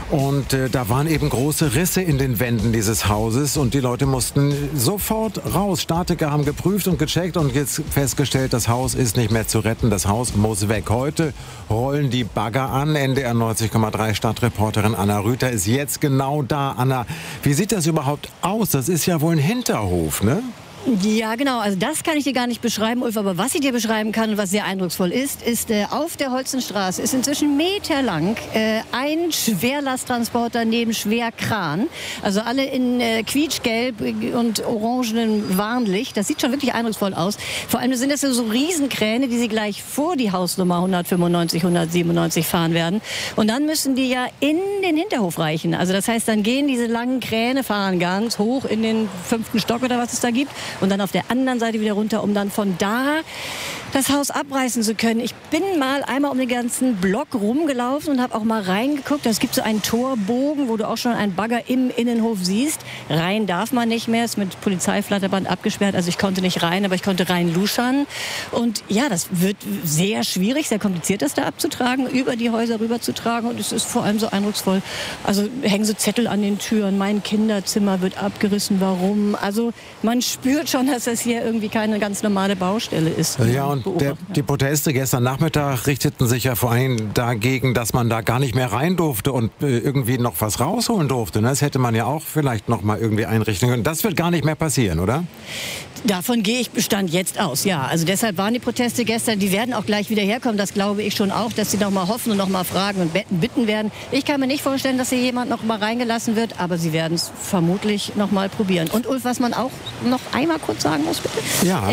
Und da waren eben große Risse in den Wänden dieses Hauses und die Leute mussten sofort raus. Statiker haben geprüft und gecheckt und jetzt festgestellt, das Haus ist nicht mehr zu retten. Das Haus muss weg. Heute rollen die Bagger an. NDR 90,3 Stadtreporterin Anna Rüther ist jetzt genau da. Anna, wie sieht das überhaupt aus? Das ist ja wohl ein Hinterhof, ne? Ja, genau. Also das kann ich dir gar nicht beschreiben, Ulf. Aber was ich dir beschreiben kann und was sehr eindrucksvoll ist, auf der Holzenstraße ist inzwischen meterlang ein Schwerlasttransporter neben Schwerkran. Also alle in quietschgelb und orangenem Warnlicht. Das sieht schon wirklich eindrucksvoll aus. Vor allem sind das so Riesenkräne, die sie gleich vor die Hausnummer 195, 197 fahren werden. Und dann müssen die ja in den Hinterhof reichen. Also das heißt, dann gehen diese langen Kräne, fahren ganz hoch in den 5. Stock oder was es da gibt. Und dann auf der anderen Seite wieder runter, um dann von da das Haus abreißen zu können. Ich bin mal einmal um den ganzen Block rumgelaufen und habe auch mal reingeguckt. Es gibt so einen Torbogen, wo du auch schon einen Bagger im Innenhof siehst. Rein darf man nicht mehr, ist mit Polizeiflatterband abgesperrt. Also ich konnte nicht rein, aber ich konnte rein luschern. Und ja, das wird sehr schwierig, sehr kompliziert, das da abzutragen, über die Häuser rüberzutragen. Und es ist vor allem so eindrucksvoll. Also hängen so Zettel an den Türen. Mein Kinderzimmer wird abgerissen. Warum? Also man spürt schon, dass das hier irgendwie keine ganz normale Baustelle ist. Ja, und die Proteste gestern Nachmittag richteten sich ja vor allem dagegen, dass man da gar nicht mehr rein durfte und irgendwie noch was rausholen durfte. Das hätte man ja auch vielleicht noch mal irgendwie einrichten können. Das wird gar nicht mehr passieren, oder? Davon gehe ich Stand jetzt aus, ja. Also deshalb waren die Proteste gestern, die werden auch gleich wieder herkommen. Das glaube ich schon auch, dass sie noch mal hoffen und noch mal fragen und bitten werden. Ich kann mir nicht vorstellen, dass hier jemand noch mal reingelassen wird, aber sie werden es vermutlich noch mal probieren. Und Ulf, was man auch noch einmal kurz sagen muss, bitte. Ja.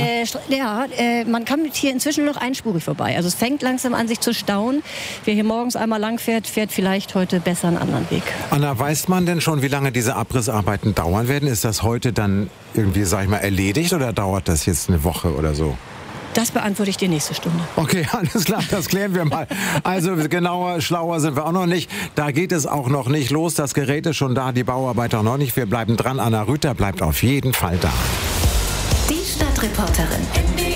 Man kann hier inzwischen noch einspurig vorbei. Also es fängt langsam an, sich zu stauen. Wer hier morgens einmal lang fährt, fährt vielleicht heute besser einen anderen Weg. Anna, weiß man denn schon, wie lange diese Abrissarbeiten dauern werden? Ist das heute dann irgendwie, sag ich mal, erledigt oder dauert das jetzt eine Woche oder so? Das beantworte ich dir nächste Stunde. Okay, alles klar, das klären wir mal. Also genauer, schlauer sind wir auch noch nicht. Da geht es auch noch nicht los. Das Gerät ist schon da, die Bauarbeiter noch nicht. Wir bleiben dran. Anna Rüther bleibt auf jeden Fall da. Die Stadtreporterin.